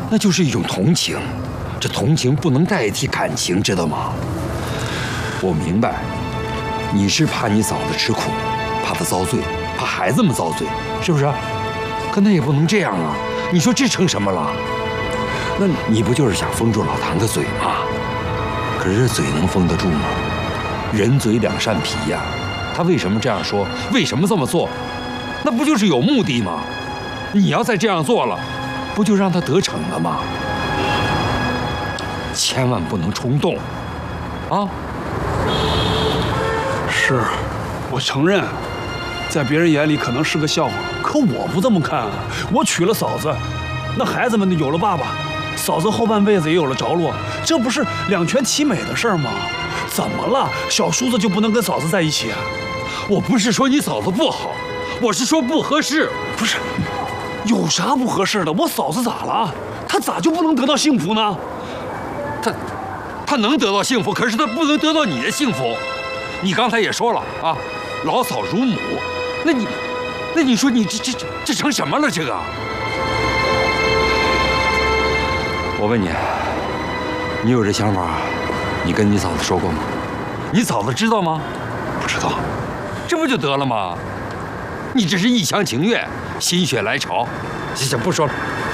那就是一种同情，这同情不能代替感情，知道吗？我明白，你是怕你嫂子吃苦，怕她遭罪，怕孩子们遭罪，是不是？可那也不能这样啊！你说这成什么了？那你不就是想封住老唐的嘴吗？可是这嘴能封得住吗？人嘴两扇皮呀，他为什么这样说？为什么这么做？那不就是有目的吗？你要再这样做了，不就让他得逞了吗？千万不能冲动，啊！ 是，我承认，在别人眼里可能是个笑话，可我不这么看啊！我娶了嫂子，那孩子们有了爸爸，嫂子后半辈子也有了着落，这不是两全其美的事儿吗？怎么了？小叔子就不能跟嫂子在一起啊？ 我不是说你嫂子不好，我是说不合适。 不是，有啥不合适的？我嫂子咋了？她咋就不能得到幸福呢？ 她能得到幸福，可是她不能得到你的幸福。你刚才也说了啊，老嫂如母，那你说你这成什么了？这个，我问你，你有这想法，你跟你嫂子说过吗？你嫂子知道吗？ 不知道， 这不就得了吗？你这是一厢情愿，心血来潮。行，不说了。